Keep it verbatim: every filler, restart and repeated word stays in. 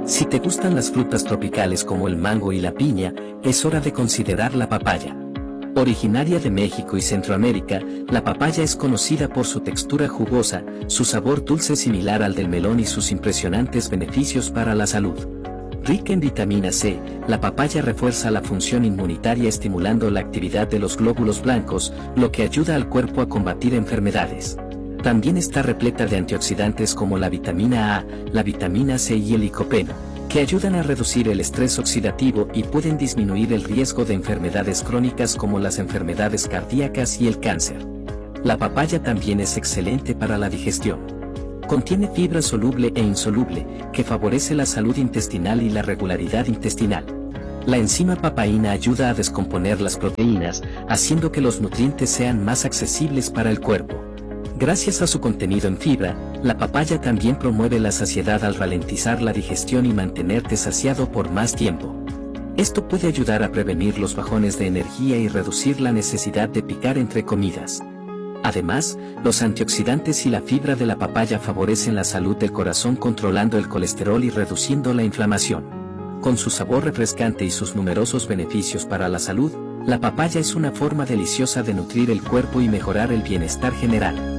Si te gustan las frutas tropicales como el mango y la piña, es hora de considerar la papaya. Originaria de México y Centroamérica, la papaya es conocida por su textura jugosa, su sabor dulce similar al del melón y sus impresionantes beneficios para la salud. Rica en vitamina C, la papaya refuerza la función inmunitaria estimulando la actividad de los glóbulos blancos, lo que ayuda al cuerpo a combatir enfermedades. También está repleta de antioxidantes como la vitamina A, la vitamina C y el licopeno, que ayudan a reducir el estrés oxidativo y pueden disminuir el riesgo de enfermedades crónicas como las enfermedades cardíacas y el cáncer. La papaya también es excelente para la digestión. Contiene fibra soluble e insoluble, que favorece la salud intestinal y la regularidad intestinal. La enzima papaína ayuda a descomponer las proteínas, haciendo que los nutrientes sean más accesibles para el cuerpo. Gracias a su contenido en fibra, la papaya también promueve la saciedad al ralentizar la digestión y mantenerte saciado por más tiempo. Esto puede ayudar a prevenir los bajones de energía y reducir la necesidad de picar entre comidas. Además, los antioxidantes y la fibra de la papaya favorecen la salud del corazón controlando el colesterol y reduciendo la inflamación. Con su sabor refrescante y sus numerosos beneficios para la salud, la papaya es una forma deliciosa de nutrir el cuerpo y mejorar el bienestar general.